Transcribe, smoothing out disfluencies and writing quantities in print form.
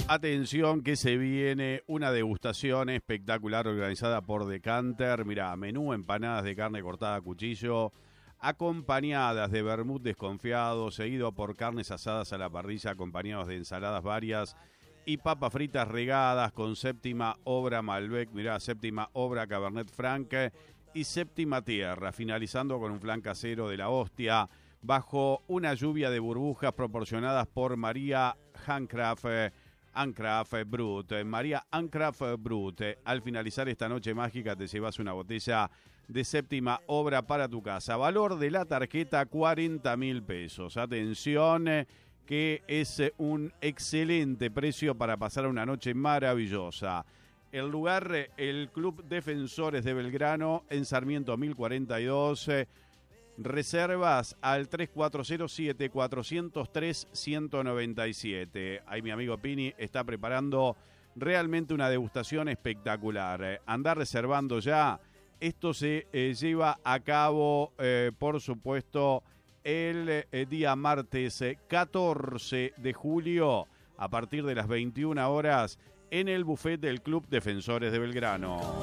Atención que se viene una degustación espectacular organizada por Decanter. Mirá, menú empanadas de carne cortada a cuchillo, acompañadas de vermut desconfiado, seguido por carnes asadas a la parrilla, acompañados de ensaladas varias y papas fritas regadas con séptima obra Malbec, mirá, séptima obra Cabernet Franc y séptima tierra, finalizando con un flan casero de la hostia, bajo una lluvia de burbujas proporcionadas por María Handcraft Brut. María Handcraft Brut. Al finalizar esta noche mágica te llevas una botella de séptima obra para tu casa. Valor de la tarjeta 40.000 pesos. Atención, que es un excelente precio para pasar una noche maravillosa. El lugar, el Club Defensores de Belgrano, en Sarmiento 1042. Reservas al 3407-403-197. Ahí mi amigo Pini está preparando realmente una degustación espectacular. Andá reservando ya. Esto se lleva a cabo, por supuesto, el día martes 14 de julio a partir de las 21 horas en el buffet del Club Defensores de Belgrano.